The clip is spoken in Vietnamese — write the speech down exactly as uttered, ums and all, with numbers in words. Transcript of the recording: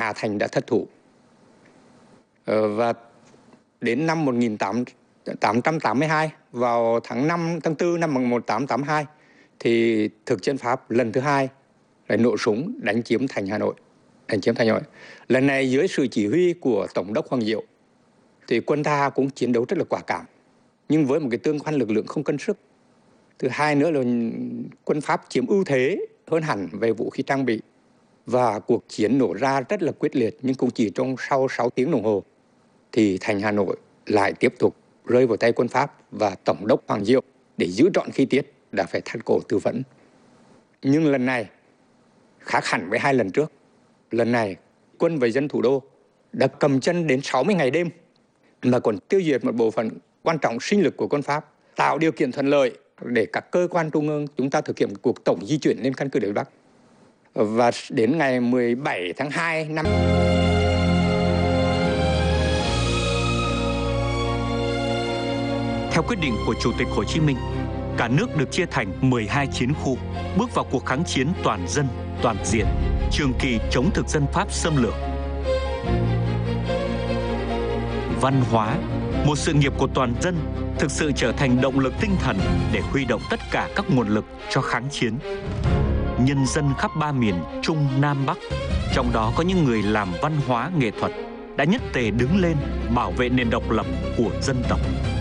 Hà Thành đã thất thủ. Và đến năm một nghìn tám trăm tám mươi hai, vào tháng năm, tháng tư năm một nghìn tám trăm tám mươi hai, thì thực dân Pháp lần thứ hai lại nổ súng đánh chiếm thành Hà Nội. Đánh chiếm thành Hà Nội. Lần này dưới sự chỉ huy của Tổng đốc Hoàng Diệu, thì quân ta cũng chiến đấu rất là quả cảm, nhưng với một cái tương quan lực lượng không cân sức. Thứ hai nữa là quân Pháp chiếm ưu thế hơn hẳn về vũ khí trang bị, và cuộc chiến nổ ra rất là quyết liệt, nhưng cũng chỉ trong sau sáu tiếng đồng hồ thì thành Hà Nội lại tiếp tục rơi vào tay quân Pháp, và Tổng đốc Hoàng Diệu để giữ trọn khí tiết đã phải thắt cổ tự vẫn. Nhưng lần này khác hẳn với hai lần trước. Lần này quân và dân thủ đô đã cầm chân đến sáu mươi ngày đêm, mà còn tiêu diệt một bộ phận quan trọng sinh lực của quân Pháp, tạo điều kiện thuận lợi để các cơ quan trung ương chúng ta thực hiện cuộc tổng di chuyển lên căn cứ Đài Bắc. Và đến ngày mười bảy tháng hai năm Theo quyết định của Chủ tịch Hồ Chí Minh, cả nước được chia thành mười hai chiến khu, bước vào cuộc kháng chiến toàn dân, toàn diện, trường kỳ chống thực dân Pháp xâm lược. Văn hóa, một sự nghiệp của toàn dân, thực sự trở thành động lực tinh thần để huy động tất cả các nguồn lực cho kháng chiến. Nhân dân khắp ba miền Trung, Nam, Bắc, trong đó có những người làm văn hóa, nghệ thuật, đã nhất tề đứng lên bảo vệ nền độc lập của dân tộc.